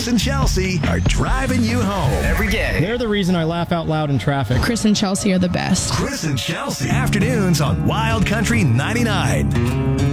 Chris and Chelsea are driving you home every day. They're the reason I laugh out loud in traffic. Chris and Chelsea are the best. Chris and Chelsea. Afternoons on Wild Country 99.